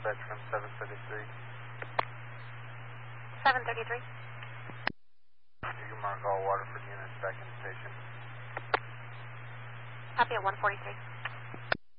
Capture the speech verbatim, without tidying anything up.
dispatch from seven thirty-three. seven thirty-three. You can mark all Waterford units back in the station. Copy at one forty-three.